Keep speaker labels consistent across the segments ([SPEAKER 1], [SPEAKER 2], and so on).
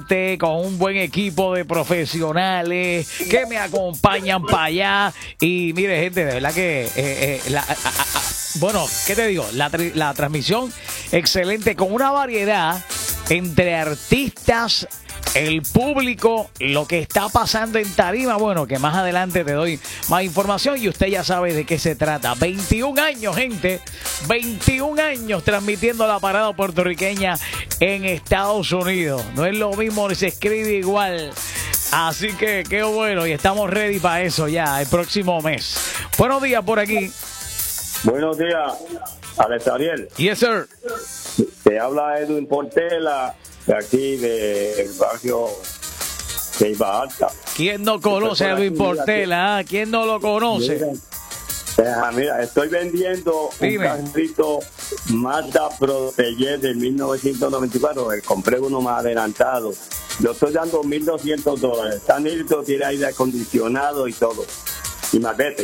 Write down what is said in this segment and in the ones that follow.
[SPEAKER 1] con un buen equipo de profesionales que me acompañan para allá. Y mire, gente, de verdad que bueno, ¿qué te digo? La transmisión excelente, con una variedad entre artistas, el público, lo que está pasando en tarima. Bueno, que más adelante te doy más información y usted ya sabe de qué se trata. 21 años, gente, 21 años transmitiendo la parada puertorriqueña en Estados Unidos. No es lo mismo, ni se escribe igual. Así que qué bueno, y estamos ready para eso ya el próximo mes. Buenos días por aquí.
[SPEAKER 2] Buenos días, Alex Ariel.
[SPEAKER 1] Yes, sir.
[SPEAKER 2] Te habla Edwin Portela, de aquí del barrio Ceiba Alta.
[SPEAKER 1] ¿Quién no conoce a Edwin Portela? ¿Quién no lo conoce?
[SPEAKER 2] Mira, estoy vendiendo un carrito Mazda Protege del 1994. Compré uno más adelantado. Lo estoy dando $1,200. Está nítido, tiene aire acondicionado y todo. Y maquete.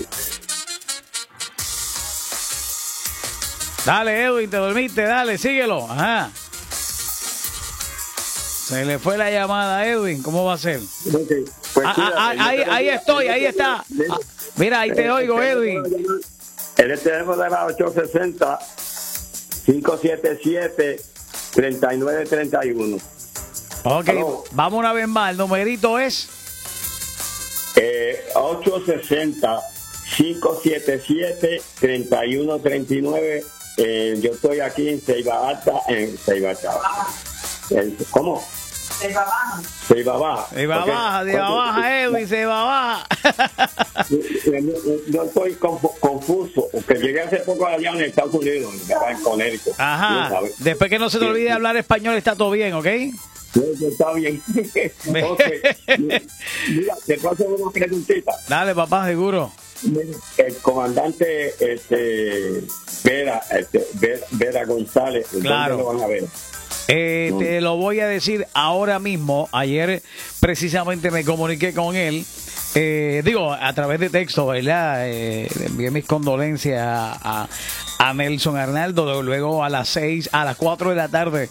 [SPEAKER 1] Dale, Edwin, te dormiste, dale, síguelo. Ajá. Se le fue la llamada a Edwin, ¿cómo va a ser?
[SPEAKER 2] Okay. Pues
[SPEAKER 1] ahí estoy, ahí está. Mira, ahí te oigo, Edwin.
[SPEAKER 2] El teléfono de la 860-577-3931.
[SPEAKER 1] Ok,
[SPEAKER 2] Hello.
[SPEAKER 1] Vamos una vez más, el numerito es
[SPEAKER 2] 860-577-3139. Yo estoy aquí en Ceiba Alta, en Ceiba Chava. ¿Cómo?
[SPEAKER 3] Ceiba Baja.
[SPEAKER 2] Ceiba Baja.
[SPEAKER 1] Ceiba Baja, Ceiba Baja, Edwin, Ceiba Baja.
[SPEAKER 2] Yo estoy confuso, porque llegué hace poco allá en Estados Unidos, en Connecticut.
[SPEAKER 1] Ajá. Después que no se te olvide hablar español, está todo bien, ¿ok?
[SPEAKER 2] Está bien. Okay. Mira, te paso una preguntita.
[SPEAKER 1] Dale, papá, seguro.
[SPEAKER 2] El comandante Vera González,
[SPEAKER 1] claro.
[SPEAKER 2] ¿dónde lo van a ver?
[SPEAKER 1] Te lo voy a decir ahora mismo. Ayer precisamente me comuniqué con él. Digo, a través de texto, ¿verdad? Le envié mis condolencias a Nelson Arnaldo. Luego a las 4 de la tarde,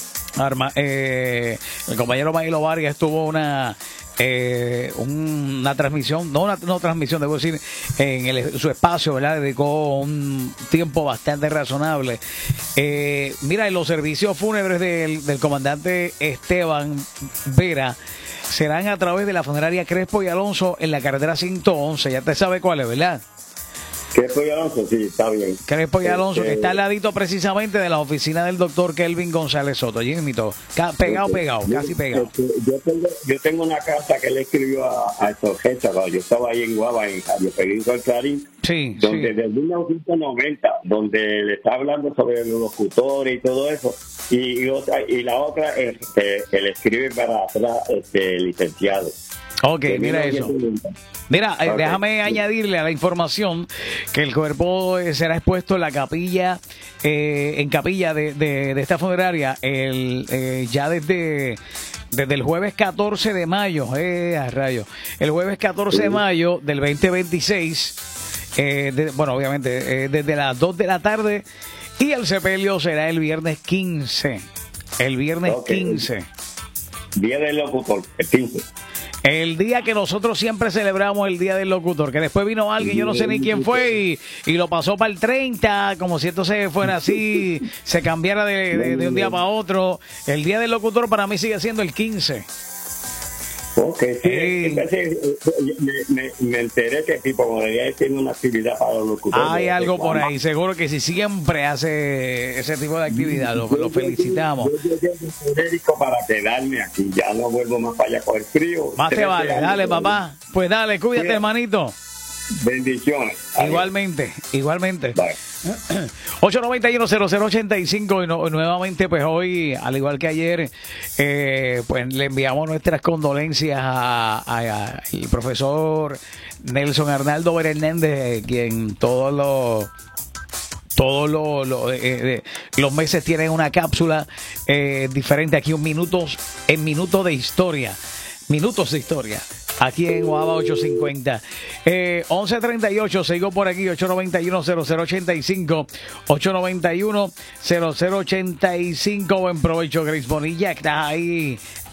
[SPEAKER 1] el compañero Mailo Vargas tuvo una transmisión, no transmisión, debo decir, en su espacio, ¿verdad? Dedicó un tiempo bastante razonable. Mira, los servicios fúnebres del comandante Esteban Vera serán a través de la funeraria Crespo y Alonso en la carretera 111. Ya te sabe cuál es, ¿verdad?
[SPEAKER 2] Crespo y Alonso, sí, está bien.
[SPEAKER 1] Crespo y Alonso, que está al ladito precisamente de la oficina del doctor Kelvin González Soto. Allí mismo, pegado, casi pegado.
[SPEAKER 2] Yo tengo una carta que le escribió a Sorgesa, yo estaba ahí en Guava, en Radio Periódico El Clarín,
[SPEAKER 1] sí,
[SPEAKER 2] donde
[SPEAKER 1] sí.
[SPEAKER 2] desde 1990, donde le está hablando sobre los locutores y todo eso, y la otra que le escribe para atrás, licenciado.
[SPEAKER 1] Ok, mira eso. Mira, okay. Déjame añadirle a la información que el cuerpo será expuesto en la capilla, de esta funeraria, ya desde el jueves 14 de mayo, a rayos, el jueves 14 de mayo del 2026, bueno, obviamente, desde las 2 de la tarde, y el sepelio será el viernes 15. El viernes 15.
[SPEAKER 2] Día del locutor, el 15.
[SPEAKER 1] El día que nosotros siempre celebramos el Día del Locutor, que después vino alguien, yo no sé ni quién fue, y lo pasó para el 30, como si esto se fuera así, se cambiara de un día para otro. El Día del Locutor para mí sigue siendo el 15.
[SPEAKER 2] Ok, sí, me enteré que tipo modalidad tiene una actividad para los locutores.
[SPEAKER 1] Hay algo por ahí, seguro que si siempre hace ese tipo de actividad, lo felicitamos.
[SPEAKER 2] Yo médico para quedarme aquí, ya no vuelvo más para allá con el frío.
[SPEAKER 1] Más te vale, dale papá, pues dale, cuídate hermanito.
[SPEAKER 2] Bendiciones.
[SPEAKER 1] Igualmente.
[SPEAKER 2] Bye.
[SPEAKER 1] 891-0085 y nuevamente pues hoy, al igual que ayer, pues le enviamos nuestras condolencias al profesor Nelson Arnaldo Vera Hernández, quien todos los meses tienen una cápsula diferente aquí, minutos de historia. Aquí en Guava 850. 11:38, sigo por aquí, 891-0085. 891-0085. Buen provecho, Grace Bonilla, que estás ahí